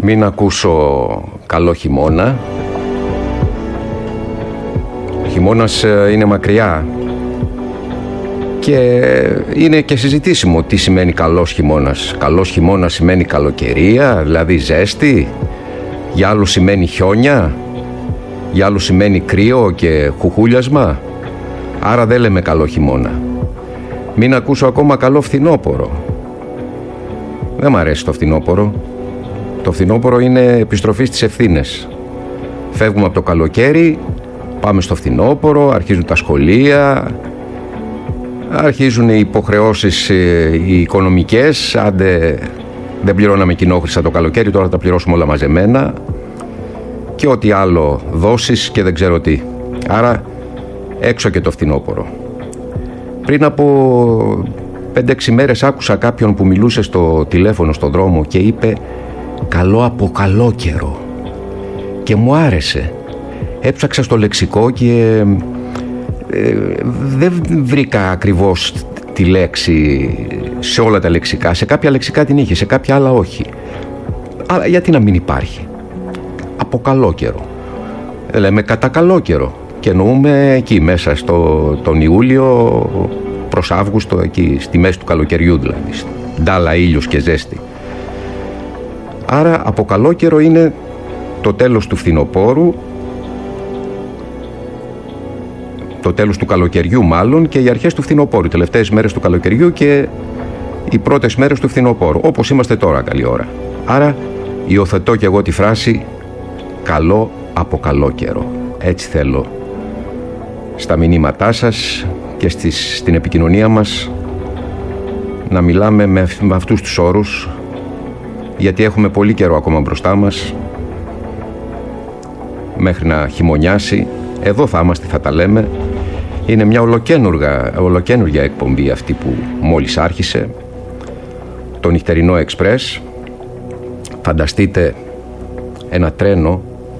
Μην ακούσω καλό χειμώνα. Ο χειμώνας είναι μακριά και είναι και συζητήσιμο τι σημαίνει καλός χειμώνας. Καλός χειμώνας σημαίνει καλοκαιρία, δηλαδή ζέστη. Για άλλους σημαίνει χιόνια. Για άλλους σημαίνει κρύο και χουχούλιασμα. Άρα δεν λέμε καλό χειμώνα. Μην ακούσω ακόμα καλό φθινόπορο. Δεν μ' αρέσει το φθινόπορο. Το φθινόπορο είναι επιστροφή στις ευθύνες. Φεύγουμε από το καλοκαίρι, πάμε στο φθινόπορο, αρχίζουν τα σχολεία, αρχίζουν οι υποχρεώσεις οι οικονομικές. Άντε, δεν πληρώναμε κοινόχρηστα το καλοκαίρι, τώρα τα πληρώσουμε όλα μαζεμένα και ό,τι άλλο δώσεις και δεν ξέρω τι. Άρα έξω και το φθινόπορο. Πριν από 5-6 μέρες άκουσα κάποιον που μιλούσε στο τηλέφωνο στον δρόμο και είπε «καλό από καλό καιρό» και μου άρεσε. Έψαξα στο λεξικό και δεν βρήκα ακριβώς τη λέξη σε όλα τα λεξικά. Σε κάποια λεξικά την είχε, σε κάποια άλλα όχι. Αλλά γιατί να μην υπάρχει? Από καλό καιρό. Λέμε κατά καλό καιρό και εννοούμε εκεί μέσα τον Ιούλιο προς Αύγουστο, εκεί στη μέση του καλοκαιριού δηλαδή. Ντάλα, ήλιος και ζέστη. Άρα από καλό καιρό είναι το τέλος του φθινοπόρου, το τέλος του καλοκαιριού μάλλον, και οι αρχές του φθινοπόρου, οι τελευταίες μέρες του καλοκαιριού και οι πρώτες μέρες του φθινοπόρου, όπως είμαστε τώρα καλή ώρα. Άρα υιοθετώ και εγώ τη φράση καλό από καλό καιρό. Έτσι θέλω στα μηνύματά σας και στην επικοινωνία μας να μιλάμε με αυτούς τους όρους, γιατί έχουμε πολύ καιρό ακόμα μπροστά μας μέχρι να χειμωνιάσει. Εδώ θα είμαστε, θα τα λέμε. Είναι μια ολοκαίνουργια εκπομπή αυτή που μόλις άρχισε, το νυχτερινό εξπρές. Φανταστείτε ένα τρένο,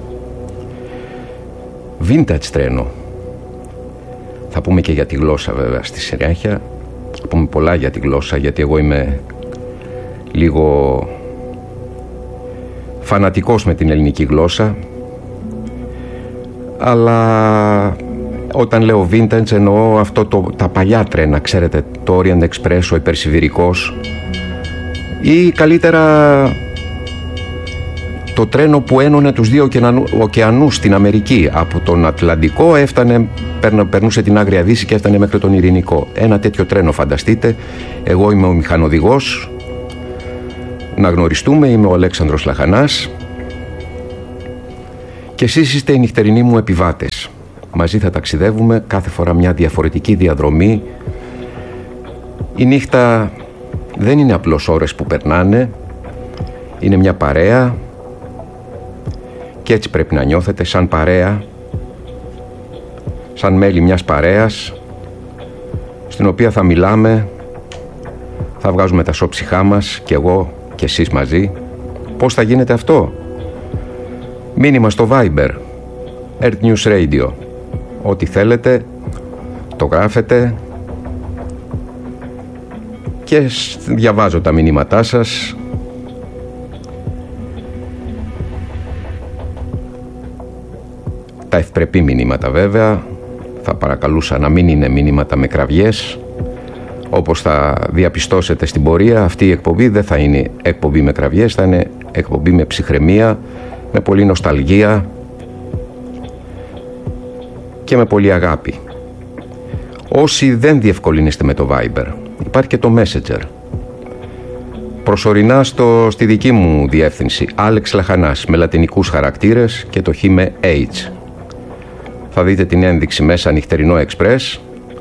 vintage τρένο. Θα πούμε και για τη γλώσσα βέβαια στη συνέχεια. Θα πούμε πολλά για τη γλώσσα, γιατί εγώ είμαι λίγο φανατικός με την ελληνική γλώσσα. Αλλά όταν λέω vintage εννοώ αυτό τα παλιά τρένα, ξέρετε, το Orient Express, ο υπερσιβηρικός, ή καλύτερα το τρένο που ένωνε τους δύο ωκεανούς στην Αμερική. Από τον Ατλαντικό περνούσε την Άγρια Δύση και έφτανε μέχρι τον Ειρηνικό. Ένα τέτοιο τρένο φανταστείτε. Εγώ είμαι ο μηχανοδηγός. Να γνωριστούμε, είμαι ο Αλέξανδρος Λαχανάς και εσείς είστε οι νυχτερινοί μου επιβάτες. Μαζί θα ταξιδεύουμε, κάθε φορά μια διαφορετική διαδρομή. Η νύχτα δεν είναι απλώς ώρες που περνάνε, είναι μια παρέα και έτσι πρέπει να νιώθετε, σαν παρέα, σαν μέλη μιας παρέας στην οποία θα μιλάμε, θα βγάζουμε τα σώψυχά μας και εγώ και εσείς μαζί. Πώς θα γίνεται αυτό? Μήνυμα στο Viber, Earth News Radio. Ό,τι θέλετε, το γράφετε και διαβάζω τα μηνύματά σας. Τα ευπρεπή μηνύματα βέβαια. Θα παρακαλούσα να μην είναι μηνύματα με κραυγές. Όπως θα διαπιστώσετε στην πορεία, αυτή η εκπομπή δεν θα είναι εκπομπή με κραυγές, θα είναι εκπομπή με ψυχραιμία, με πολύ νοσταλγία και με πολύ αγάπη. Όσοι δεν διευκολύνεστε με το Viber, υπάρχει και το Messenger. Προσωρινά στη δική μου διεύθυνση, Άλεξ Λαχανάς, με λατινικούς χαρακτήρες και το χ με H. Θα δείτε την ένδειξη μέσα νυχτερινό εξπρές.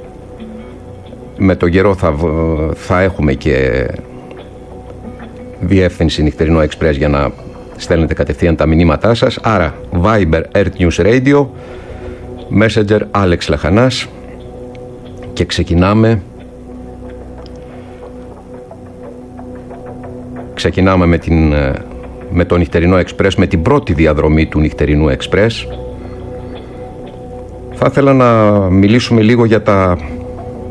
Με τον καιρό θα έχουμε και διεύθυνση νυχτερινό εξπρές για να στέλνετε κατευθείαν τα μηνύματά σας. Άρα Viber Earth News Radio, Messenger Άλεξ Λαχανάς, και ξεκινάμε με το νυχτερινό εξπρές, με την πρώτη διαδρομή του νυχτερινού εξπρές. Θα ήθελα να μιλήσουμε λίγο για τα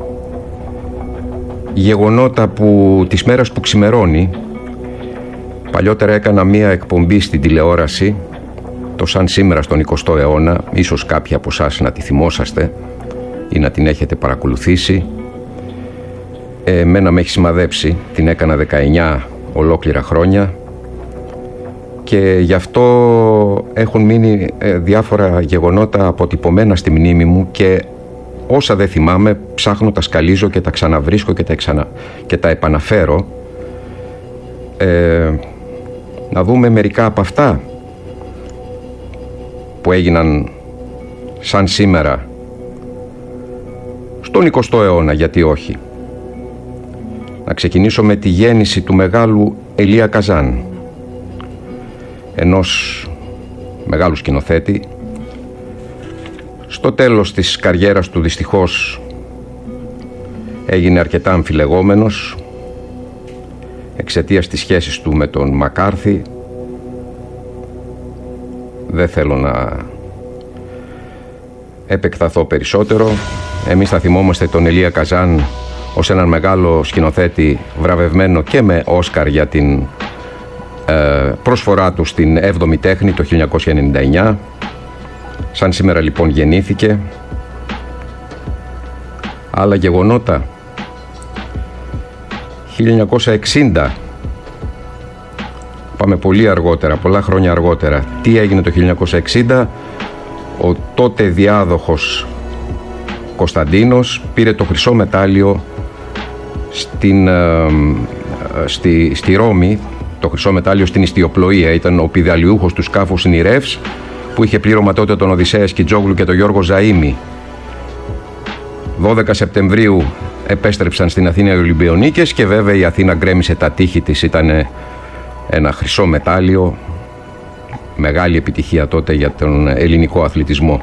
γεγονότα τις μέρες που ξημερώνει Παλιότερα έκανα μία εκπομπή στην τηλεόραση, το Σαν Σήμερα στον 20ο αιώνα, ίσως κάποιοι από εσάς να τη θυμόσαστε ή να την έχετε παρακολουθήσει. Εμένα με έχει σημαδέψει, την έκανα 19 ολόκληρα χρόνια και γι' αυτό έχουν μείνει διάφορα γεγονότα αποτυπωμένα στη μνήμη μου και όσα δεν θυμάμαι ψάχνω, τα σκαλίζω και τα ξαναβρίσκω και τα επαναφέρω. Να δούμε μερικά από αυτά που έγιναν σαν σήμερα στον 20ο αιώνα, γιατί όχι. Να ξεκινήσω με τη γέννηση του μεγάλου Ελία Καζάν, ενός μεγάλου σκηνοθέτη. Στο τέλος της καριέρας του δυστυχώς έγινε αρκετά αμφιλεγόμενος εξαιτίας της σχέσης του με τον Μακάρθι. Δεν θέλω να επεκταθώ περισσότερο. Εμείς θα θυμόμαστε τον Ελία Καζάν ως έναν μεγάλο σκηνοθέτη βραβευμένο και με Όσκαρ για την προσφορά του στην 7η τέχνη το 1999. Σαν σήμερα λοιπόν γεννήθηκε. Άλλα γεγονότα. 1960. Πάμε πολύ αργότερα, πολλά χρόνια αργότερα. Τι έγινε το 1960? Ο τότε διάδοχος Κωνσταντίνος πήρε το χρυσό μετάλλιο στη Ρώμη, το χρυσό μετάλλιο στην ιστιοπλοεία. Ήταν ο πηδαλιούχος του σκάφους Νιρεύς, που είχε πλήρωμα τότε τον Οδυσσέα Σκιτζόγλου και τον Γιώργο Ζαΐμι. 12 Σεπτεμβρίου επέστρεψαν στην Αθήνα οι Ολυμπιονίκες και βέβαια η Αθήνα γκρέμισε τα τείχη της. Ήταν ένα χρυσό μετάλλιο, μεγάλη επιτυχία τότε για τον ελληνικό αθλητισμό.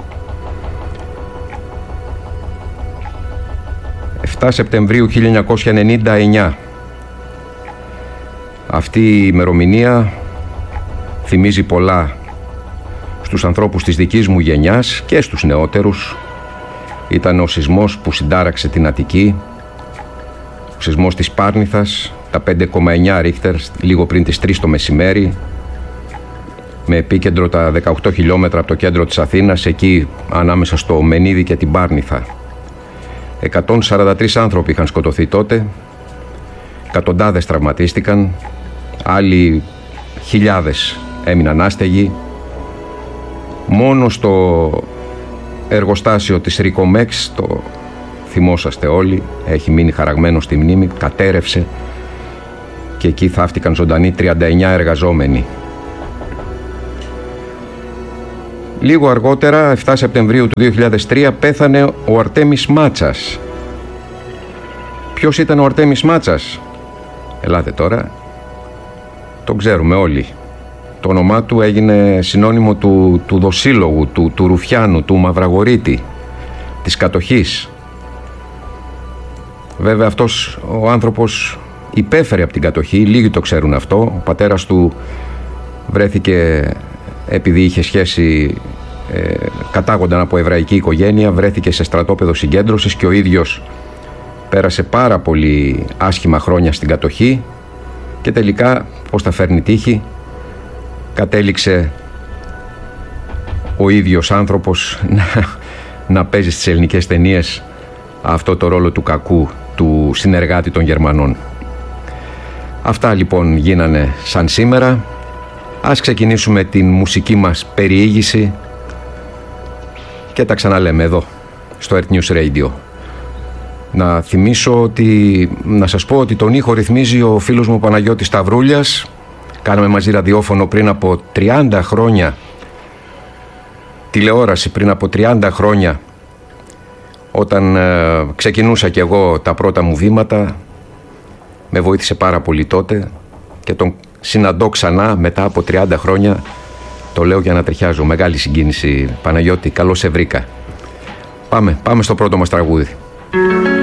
7 Σεπτεμβρίου 1999. Αυτή η ημερομηνία θυμίζει πολλά στους ανθρώπους της δικής μου γενιάς και στους νεότερους. Ήταν ο σεισμός που συντάραξε την Αττική, ο σεισμός της Πάρνηθας, τα 5,9 ρίχτερ, λίγο πριν τις 3 το μεσημέρι, με επίκεντρο τα 18 χιλιόμετρα από το κέντρο της Αθήνας, εκεί ανάμεσα στο Μενίδη και την Πάρνηθα. 143 άνθρωποι είχαν σκοτωθεί τότε, εκατοντάδες τραυματίστηκαν, άλλοι χιλιάδες έμειναν άστεγοι. Μόνο στο εργοστάσιο της Ρικομέξ, το θυμόσαστε όλοι, έχει μείνει χαραγμένο στη μνήμη, κατέρευσε και εκεί θαύτηκαν ζωντανοί 39 εργαζόμενοι. Λίγο αργότερα, 7 Σεπτεμβρίου του 2003, πέθανε ο Αρτέμις Μάτσας. Ποιος ήταν ο Αρτέμις Μάτσας? Ελάτε τώρα, τον ξέρουμε όλοι. Το όνομά του έγινε συνώνυμο του δοσύλλογου, του Ρουφιάνου, του Μαυραγορίτη, της κατοχής. Βέβαια αυτός ο άνθρωπος υπέφερε από την κατοχή, λίγοι το ξέρουν αυτό. Ο πατέρας του βρέθηκε, επειδή είχε σχέση, κατάγονταν από εβραϊκή οικογένεια, βρέθηκε σε στρατόπεδο συγκέντρωσης και ο ίδιος πέρασε πάρα πολύ άσχημα χρόνια στην κατοχή και τελικά, πώς τα φέρνει τύχη, κατέληξε ο ίδιος άνθρωπος να παίζει στις ελληνικές ταινίες αυτό το ρόλο του κακού, του συνεργάτη των Γερμανών. Αυτά λοιπόν γίνανε σαν σήμερα. Ας ξεκινήσουμε την μουσική μας περιήγηση και τα ξαναλέμε εδώ στο Earth News Radio. Να θυμίσω να σας πω ότι τον ήχο ρυθμίζει ο φίλος μου Παναγιώτης Σταυρούλιας. Κάναμε μαζί ραδιόφωνο πριν από 30 χρόνια, τηλεόραση πριν από 30 χρόνια, όταν ξεκινούσα κι εγώ τα πρώτα μου βήματα. Με βοήθησε πάρα πολύ τότε και τον συναντώ ξανά μετά από 30 χρόνια. Το λέω για να τριχιάζω. Μεγάλη συγκίνηση, Παναγιώτη, καλώς σε βρήκα. Πάμε στο πρώτο μας τραγούδι.